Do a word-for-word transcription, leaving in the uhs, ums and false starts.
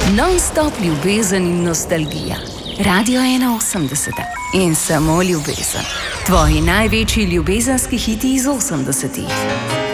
Non-stop ljubezen in nostalgija. Radio ena osemdeset in samo ljubezen. Tvoji največji ljubezenski hiti iz osemdesetih.